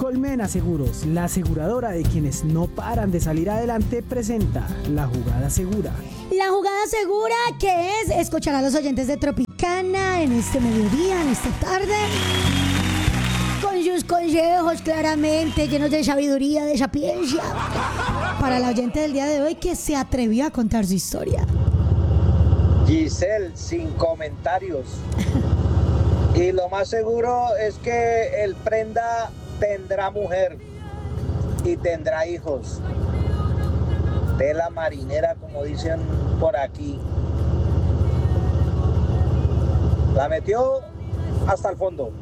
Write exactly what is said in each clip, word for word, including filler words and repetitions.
Colmena Seguros, la aseguradora de quienes no paran de salir adelante, presenta La Jugada Segura. La Jugada Segura, que es escuchar a los oyentes de Tropicana en este mediodía, en esta tarde, con sus consejos claramente llenos de sabiduría, de sapiencia, para la oyente del día de hoy que se atrevió a contar su historia. Giselle, sin comentarios. Y lo más seguro es que el prenda tendrá mujer y tendrá hijos. Tela marinera, como dicen por aquí. La metió hasta el fondo.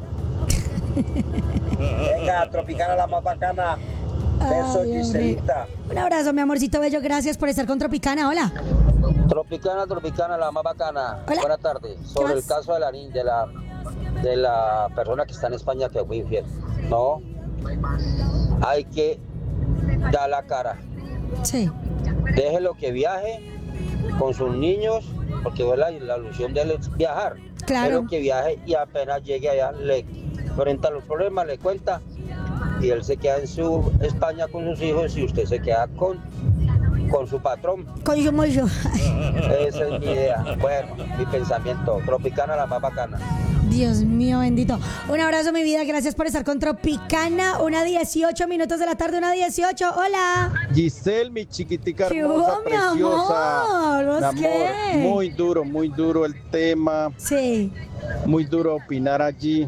Venga, Tropicana, la más bacana. Beso, Giselita. Un abrazo, mi amorcito bello. Gracias por estar con Tropicana. Hola. Tropicana, Tropicana, la más bacana. Hola. Buenas tardes. Sobre el caso de la niña, de la, de la persona que está en España que fue infiel. No. Hay que dar la cara. Sí. Déjelo que viaje con sus niños, porque la, la ilusión de él es viajar. Claro. Pero que viaje y apenas llegue allá le enfrenta los problemas, le cuenta y él se queda en su España con sus hijos y usted se queda con, con su patrón. Con su mollo. Esa es mi idea. Bueno, mi pensamiento. Tropicana, la más bacana. Dios mío bendito. Un abrazo, mi vida. Gracias por estar con Tropicana. Una dieciocho minutos de la tarde, una dieciocho. Hola. Giselle, mi chiquitica ¿Qué hermosa, hubo, mi preciosa. amor? ¿Vos Mi qué? amor, muy duro, muy duro el tema. Sí. Muy duro opinar allí.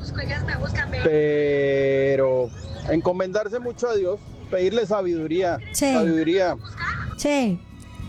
Pero encomendarse mucho a Dios, pedirle sabiduría. Sí. Sabiduría. Sí.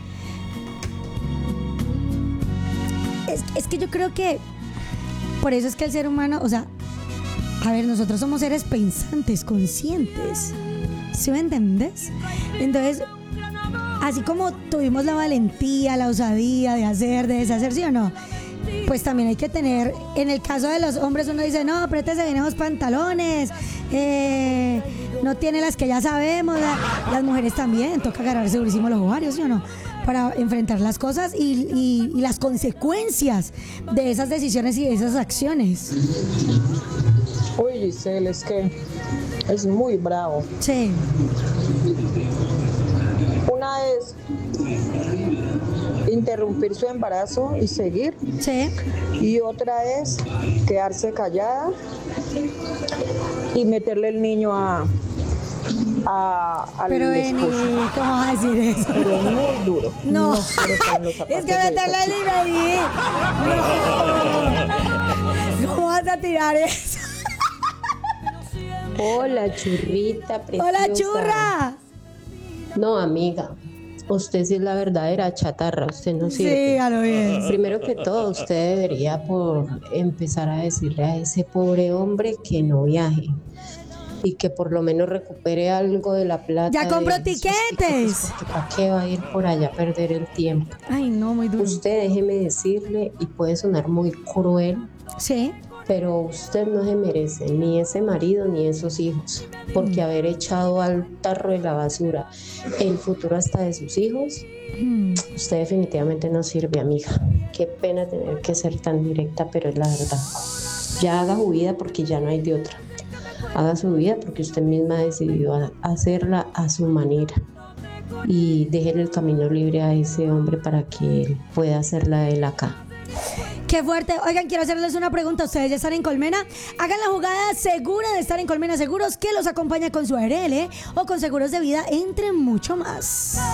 Es, es que yo creo que por eso es que el ser humano, o sea, a ver, nosotros somos seres pensantes, conscientes. ¿Sí me entiendes? Entonces, así como tuvimos la valentía, la osadía de hacer, de deshacer, ¿sí o no? Pues también hay que tener, en el caso de los hombres uno dice, no, apriétese bien los pantalones, eh, no tiene las que ya sabemos, la, las mujeres también, toca agarrarse durísimo los ovarios, ¿sí o no? Para enfrentar las cosas y, y, y las consecuencias de esas decisiones y de esas acciones. Uy, Giselle, es que es muy bravo. Sí. Una es interrumpir su embarazo y seguir. Sí. Y otra es quedarse callada y meterle el niño a, a al Pero vení, esposo. ¿cómo vas a decir eso? Pero es muy duro. No, quiero estar en los es zapatos que de meterle esa el niño ahí. No. ¿Cómo vas a tirar eso? Hola, churrita preciosa. Hola, churra. No, amiga, usted sí es la verdadera chatarra, usted no sirve. Sí, a lo bien. Primero que todo, usted debería por empezar a decirle a ese pobre hombre que no viaje y que por lo menos recupere algo de la plata. Ya compró de esos tiquetes. tiquetes, porque ¿para qué va a ir por allá a perder el tiempo? Ay, no, muy duro. Usted, déjeme decirle, y puede sonar muy cruel, Sí. pero usted no se merece ni ese marido ni esos hijos, porque haber echado al tarro de la basura el futuro hasta de sus hijos, Mm. usted definitivamente no sirve, amiga. Qué pena tener que ser tan directa, pero es la verdad. Ya haga su vida porque ya no hay de otra. Haga su vida porque usted misma ha decidido a- hacerla a su manera. Y déjele el camino libre a ese hombre para que él pueda hacerla él acá. Qué fuerte. Oigan, quiero hacerles una pregunta. ¿Ustedes ya están en Colmena? Hagan la jugada segura de estar en Colmena Seguros, que los acompaña con su A R L o con seguros de vida, entre mucho más.